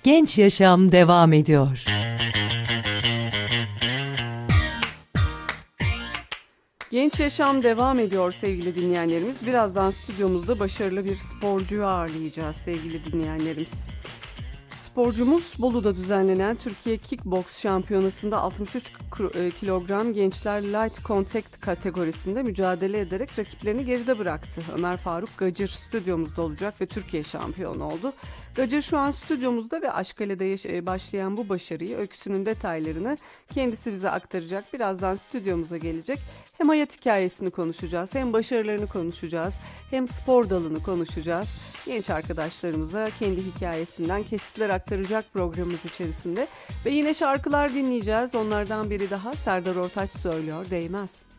Genç Yaşam devam ediyor. Genç Yaşam devam ediyor sevgili dinleyenlerimiz. Birazdan stüdyomuzda başarılı bir sporcuyu ağırlayacağız sevgili dinleyenlerimiz. Sporcumuz Bolu'da düzenlenen Türkiye Kickboks Şampiyonası'nda 63 kilogram gençler light contact kategorisinde mücadele ederek rakiplerini geride bıraktı. Ömer Faruk Gacır stüdyomuzda olacak ve Türkiye şampiyonu oldu. Gacır şu an stüdyomuzda ve Aşkale'de başlayan bu başarıyı, öyküsünün detaylarını kendisi bize aktaracak. Birazdan stüdyomuza gelecek. Hem hayat hikayesini konuşacağız, hem başarılarını konuşacağız, hem spor dalını konuşacağız. Genç arkadaşlarımıza kendi hikayesinden kesitler aktaracak programımız içerisinde. Ve yine şarkılar dinleyeceğiz. Onlardan biri daha Serdar Ortaç söylüyor, Değmez.